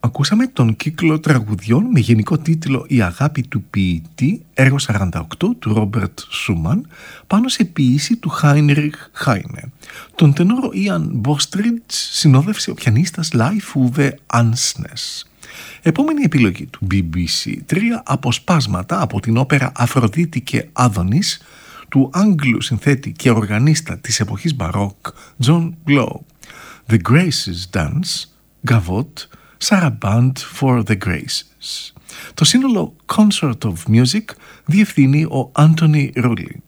Ακούσαμε τον κύκλο τραγουδιών με γενικό τίτλο «Η αγάπη του ποιητή», έργο 48 του Ρόμπερτ Σούμαν, πάνω σε ποίηση του Χάινριχ Χάινε. Τον τενόρο Ιαν Μπόστριντς συνόδευσε ο πιανίστας Λάιφ Ουβε Άνσνες. Επόμενη επιλογή του BBC, 3 αποσπάσματα από την όπερα «Αφροδίτη και Άδωνης» του Άγγλου συνθέτη και οργανίστα της εποχής μπαρόκ John Blow. The Graces Dance, Gavotte, Sarabande for the Graces. Το σύνολο Concert of Music διευθύνει ο Άντονι Ρούλι.